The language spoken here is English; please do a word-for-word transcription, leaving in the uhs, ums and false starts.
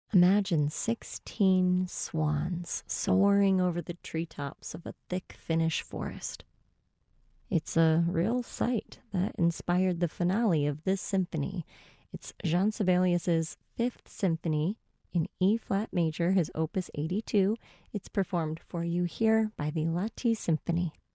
Imagine sixteen swans soaring over the treetops of a thick Finnish forest. It's a real sight that inspired the finale of this symphony. It's Jean Sibelius's Fifth Symphony in E-flat major, his opus eighty-two. It's performed for you here by the Lahti Symphony.